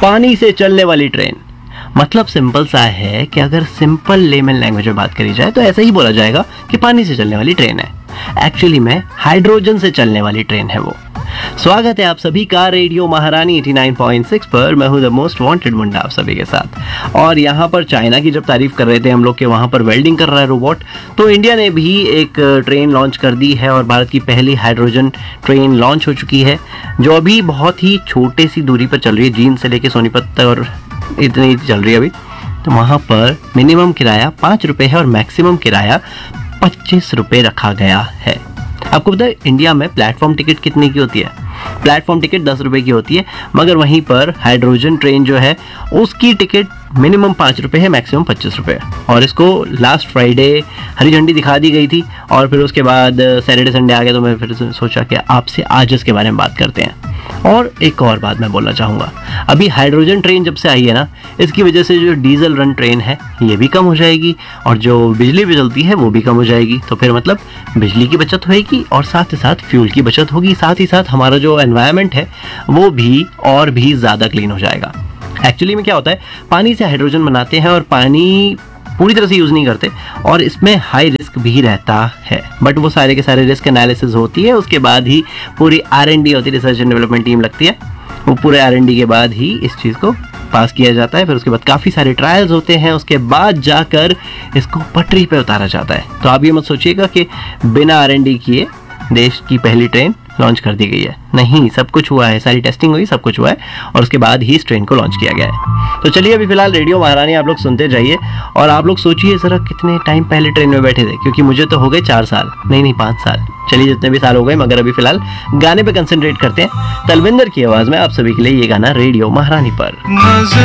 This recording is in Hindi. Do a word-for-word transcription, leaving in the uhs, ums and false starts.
पानी से चलने वाली ट्रेन। मतलब सिंपल सा है कि अगर सिंपल लेमन लैंग्वेज में बात करी जाए तो ऐसा ही बोला जाएगा कि पानी से चलने वाली ट्रेन है। एक्चुअली में हाइड्रोजन से चलने वाली ट्रेन है वो। स्वागत है आप सभी का रेडियो महारानी नवासी पॉइंट सिक्स पर। मैं हूं द मोस्ट वांटेड मुंडा आप सभी के साथ। और यहाँ पर चाइना की जब तारीफ कर रहे थे हम लोग के वहाँ पर वेल्डिंग कर रहा है रोबोट, तो इंडिया ने भी एक ट्रेन लॉन्च कर दी है और भारत की पहली हाइड्रोजन ट्रेन लॉन्च हो चुकी है, जो अभी बहुत ही छोटी सी दूरी पर चल रही है। जींद से लेके सोनीपत तक और इतनी चल रही है अभी। तो वहाँ पर मिनिमम किराया पाँच रुपये है और मैक्सिमम किराया पच्चीस रुपये रखा गया है। आपको पता है इंडिया में प्लेटफॉर्म टिकट कितने की होती है? प्लेटफॉर्म टिकट दस रुपए की होती है, मगर वहीं पर हाइड्रोजन ट्रेन जो है उसकी टिकट मिनिमम पाँच रुपये है, मैक्सिमम पच्चीस रुपये। और इसको लास्ट फ्राइडे हरी झंडी दिखा दी गई थी और फिर उसके बाद सैटरडे संडे आ गया, तो मैं फिर सोचा कि आपसे आज इसके बारे में बात करते हैं। और एक और बात मैं बोलना चाहूँगा, अभी हाइड्रोजन ट्रेन जब से आई है ना, इसकी वजह से जो डीजल रन ट्रेन है ये भी कम हो जाएगी और जो बिजली पे चलती है वो भी कम हो जाएगी। तो फिर मतलब बिजली की बचत होगी और साथ ही साथ फ्यूल की बचत होगी, साथ ही साथ हमारा जो एनवायरनमेंट है वो भी और भी ज़्यादा क्लीन हो जाएगा। एक्चुअली में क्या होता है, पानी से हाइड्रोजन बनाते हैं और पानी पूरी तरह से यूज़ नहीं करते और इसमें हाई रिस्क भी रहता है, बट वो सारे के सारे रिस्क एनालिसिस होती है, उसके बाद ही पूरी आर एंड डी होती है, रिसर्च एंड डेवलपमेंट टीम लगती है, वो पूरे आर एंड डी के बाद ही इस चीज़ को पास किया जाता है। फिर उसके बाद काफ़ी सारे ट्रायल्स होते हैं, उसके बाद जाकर इसको पटरी पे उतारा जाता है। तो आप ये मत सोचिएगा कि बिना आर एंड डी किए देश की पहली ट्रेन लॉन्च कर दी गई है, नहीं, सब कुछ हुआ है, सारी टेस्टिंग हुई, सब कुछ हुआ है और उसके बाद ही इस ट्रेन को लॉन्च किया गया है। तो चलिए अभी फिलहाल रेडियो महारानी आप लोग सुनते जाइए और आप लोग सोचिए ज़रा कितने टाइम पहले ट्रेन में बैठे थे, क्योंकि मुझे तो हो गए चार साल, नहीं नहीं पाँच साल, चलिए जितने भी साल हो गए, मगर अभी फिलहाल गाने पे कंसंट्रेट करते हैं। तलविंदर की आवाज़ में आप सभी के लिए ये गाना रेडियो महारानी पर।